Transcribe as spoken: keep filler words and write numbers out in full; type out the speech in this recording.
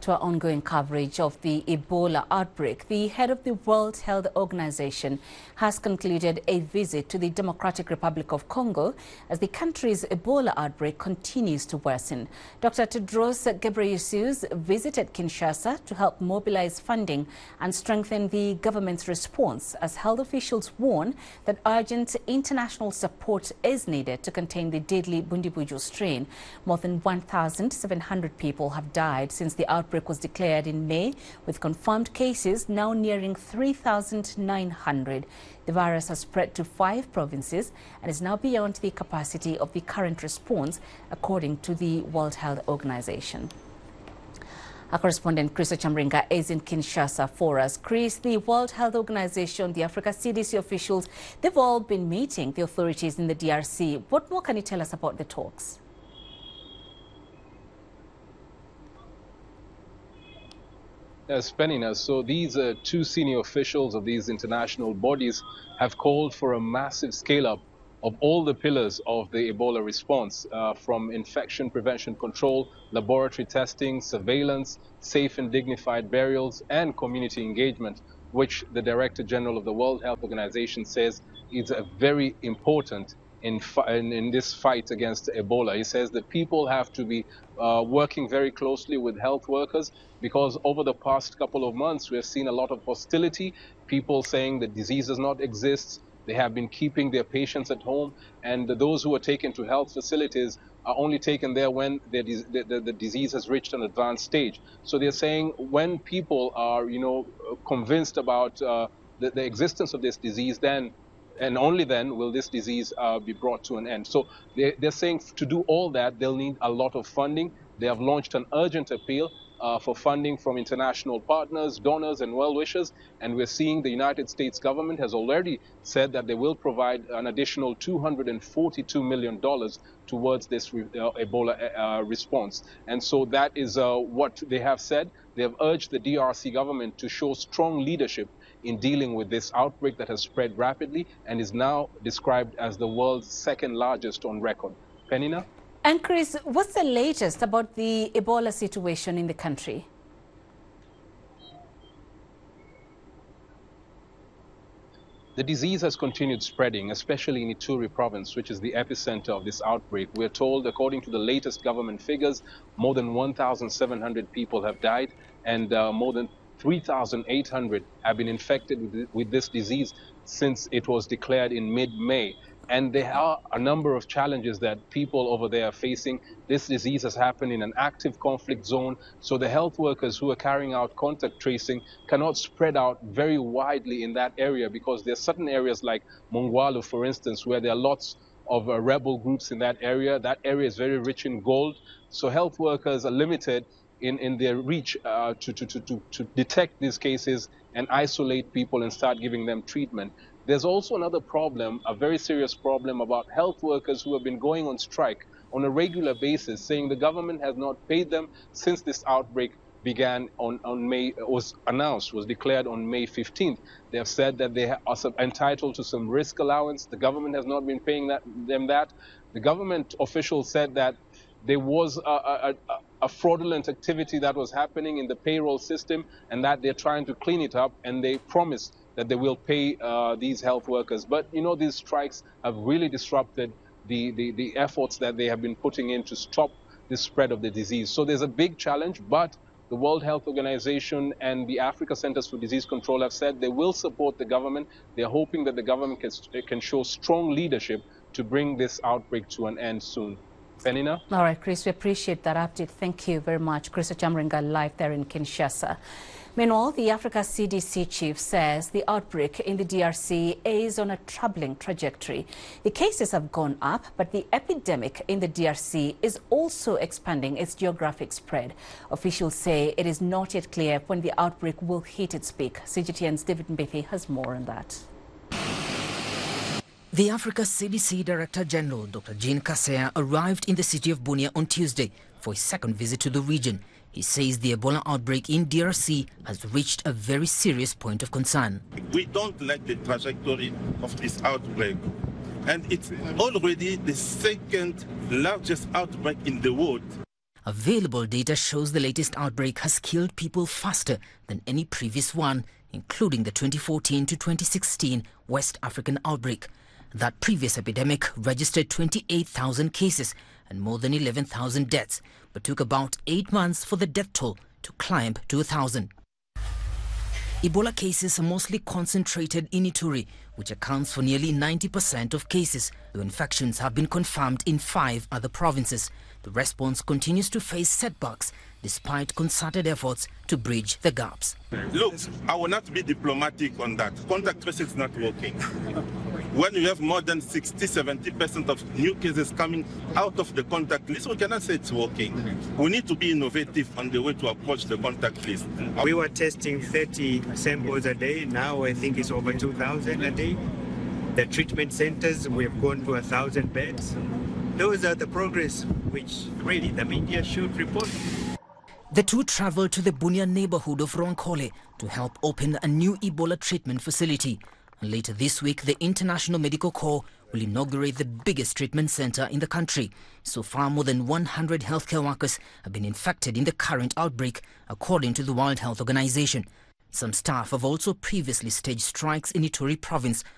to our ongoing coverage of the Ebola outbreak. The head of the World Health Organization has concluded a visit to the Democratic Republic of Congo as the country's Ebola outbreak continues to worsen. Doctor Tedros Ghebreyesus visited Kinshasa to help mobilize funding and strengthen the government's response as health officials warn that urgent international support is needed to contain the deadly Bundibugyo strain. More than one thousand seven hundred people have died since the outbreak was declared in May, with confirmed cases now nearing three thousand nine hundred. The virus has spread to five provinces and is now beyond the capacity of the current response, according to the World Health Organization. Our correspondent Chris Chamringa is in Kinshasa for us. Chris, the World Health Organization, the Africa C D C officials, they've all been meeting the authorities in the D R C. What more can you tell us about the talks? Yes, Penina. So these uh, two senior officials of these international bodies have called for a massive scale-up of all the pillars of the Ebola response, uh, from infection prevention control, laboratory testing, surveillance, safe and dignified burials, and community engagement, which the Director General of the World Health Organization says is a very important in, in, in this fight against Ebola. He says that people have to be uh, working very closely with health workers, because over the past couple of months we have seen a lot of hostility, people saying the disease does not exist. They have been keeping their patients at home, and those who are taken to health facilities are only taken there when the, the, the disease has reached an advanced stage. So they're saying when people are, you know, convinced about uh, the, the existence of this disease, then and only then will this disease uh, be brought to an end. So they, they're saying to do all that, they'll need a lot of funding. They have launched an urgent appeal Uh, for funding from international partners, donors, and well-wishers. And we're seeing the United States government has already said that they will provide an additional two hundred forty-two million dollars towards this uh, Ebola uh, response. And so that is uh, what they have said. They have urged the D R C government to show strong leadership in dealing with this outbreak that has spread rapidly and is now described as the world's second largest on record. Penina? And Chris, what's the latest about the Ebola situation in the country? The disease has continued spreading, especially in Ituri province, which is the epicenter of this outbreak. We're told, according to the latest government figures, more than one thousand seven hundred people have died, and uh, more than three thousand eight hundred have been infected with, with this disease since it was declared in mid-May. And there are a number of challenges that people over there are facing. This disease has happened in an active conflict zone, so the health workers who are carrying out contact tracing cannot spread out very widely in that area, because there are certain areas like Mongwalu, for instance, where there are lots of uh, rebel groups in that area. That area is very rich in gold, so health workers are limited in, in their reach uh, to, to, to, to, to detect these cases and isolate people and start giving them treatment. There's also another problem, a very serious problem, about health workers who have been going on strike on a regular basis, saying the government has not paid them since this outbreak began on, on May, was announced, was declared on May fifteenth. They have said that they are entitled to some risk allowance. The government has not been paying that, them that. The government officials said that there was a, a, a fraudulent activity that was happening in the payroll system, and that they're trying to clean it up, and they promised that they will pay uh, these health workers. But, you know, these strikes have really disrupted the, the, the efforts that they have been putting in to stop the spread of the disease. So there's a big challenge, but the World Health Organization and the Africa Centers for Disease Control have said they will support the government. They're hoping that the government can, can show strong leadership to bring this outbreak to an end soon. Penina? All right, Chris, we appreciate that update. Thank you very much. Chris Chamringa live there in Kinshasa. Meanwhile, the Africa C D C chief says the outbreak in the D R C is on a troubling trajectory. The cases have gone up, but the epidemic in the D R C is also expanding its geographic spread. Officials say it is not yet clear when the outbreak will hit its peak. C G T N's David Mbethi has more on that. The Africa C D C Director General, Doctor Jean Kaseya, arrived in the city of Bunia on Tuesday for his second visit to the region. He says the Ebola outbreak in D R C has reached a very serious point of concern. We don't like the trajectory of this outbreak, and it's already the second largest outbreak in the world. Available data shows the latest outbreak has killed people faster than any previous one, including the twenty fourteen to twenty sixteen West African outbreak. That previous epidemic registered twenty-eight thousand cases and more than eleven thousand deaths, but took about eight months for the death toll to climb to one thousand. Ebola cases are mostly concentrated in Ituri, which accounts for nearly ninety percent of cases, though infections have been confirmed in five other provinces. The response continues to face setbacks despite concerted efforts to bridge the gaps. Look, I will not be diplomatic on that. Contact tracing is not working. When you have more than sixty to seventy percent of new cases coming out of the contact list, we cannot say it's working. We need to be innovative on the way to approach the contact list. We were testing thirty samples a day. Now I think it's over two thousand a day. The treatment centers, we have gone to one thousand beds. Those are the progress which really the media should report. The two traveled to the Bunia neighborhood of Ronkole to help open a new Ebola treatment facility. And later this week, the International Medical Corps will inaugurate the biggest treatment center in the country. So far, more than one hundred healthcare workers have been infected in the current outbreak, according to the World Health Organization. Some staff have also previously staged strikes in Ituri province